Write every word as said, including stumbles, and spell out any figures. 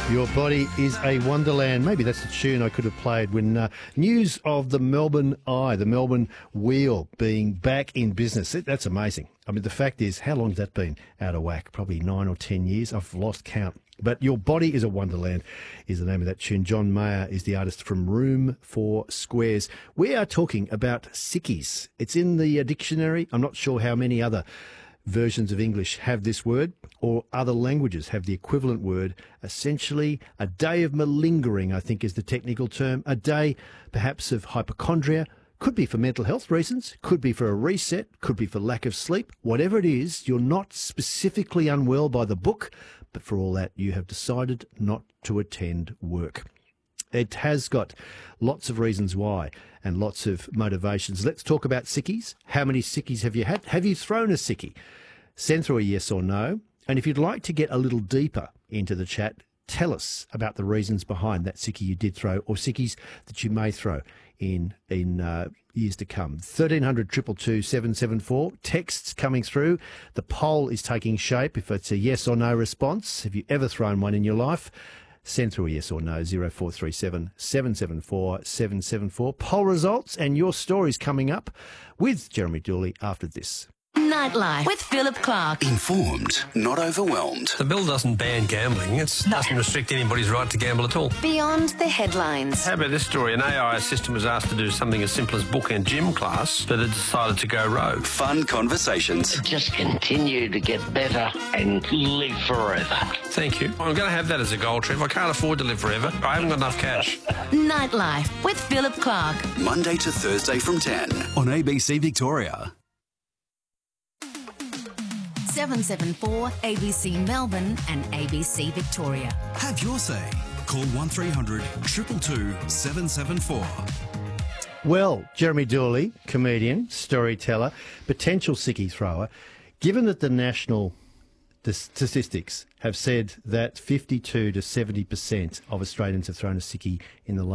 Your body is a wonderland. Maybe that's the tune I could have played when uh, news of the Melbourne Eye, the Melbourne Wheel, being back in business. That's amazing. I mean, the fact is, how long has that been out of whack? Probably nine or ten years. I've lost count. But Your Body is a Wonderland is the name of that tune. John Mayer is the artist from Room for Squares. We are talking about sickies. It's in the uh, dictionary. I'm not sure how many other versions of English have this word, or other languages have the equivalent word. Essentially, a day of malingering, I think is the technical term. A day, perhaps, of hypochondria. Could be for mental health reasons, could be for a reset, could be for lack of sleep. Whatever it is, you're not specifically unwell by the book, but for all that, you have decided not to attend work. It has got lots of reasons why and lots of motivations. Let's talk about sickies. How many sickies have you had? Have you thrown a sickie? Send through a yes or no. And if you'd like to get a little deeper into the chat, tell us about the reasons behind that sickie you did throw, or sickies that you may throw in in uh, years to come. thirteen hundred, two two two, seven seven four. Texts coming through. The poll is taking shape. If it's a yes or no response, have you ever thrown one in your life? Send through a yes or no, zero four three seven, seven seven four, seven seven four. Poll results and your stories coming up with Jeremy Dooley after this. Nightlife with Philip Clark. Informed, not overwhelmed. The bill doesn't ban gambling. It doesn't restrict anybody's right to gamble at all. Beyond the headlines. How about this story? An A I assistant was asked to do something as simple as book and gym class, but it decided to go rogue. Fun conversations. Just continue to get better and live forever. Thank you. I'm going to have that as a goal, Trev. I can't afford to live forever. I haven't got enough cash. Nightlife with Philip Clark. Monday to Thursday from ten on A B C Victoria. seven seven four A B C Melbourne and A B C Victoria. Have your say. Call one three hundred, two two two, seven seven four. Well, Jeremy Dooley, comedian, storyteller, potential sickie thrower, given that the national the statistics have said that fifty-two to seventy percent of Australians have thrown a sickie in the last